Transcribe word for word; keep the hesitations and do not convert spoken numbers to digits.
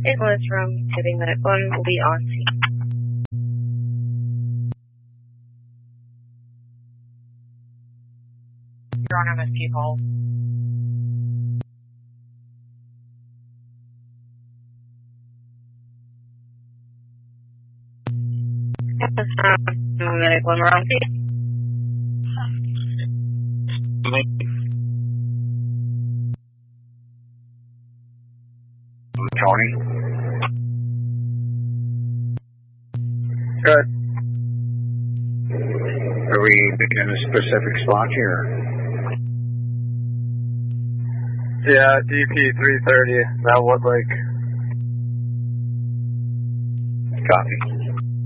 Ambulance from Tipping Medic one will be on scene. You're on M S P call. Tipping Medic one, we're on scene. Tony? Good. Are we in a specific spot here? Yeah, D P three thirty, Mount Woodlake. Copy.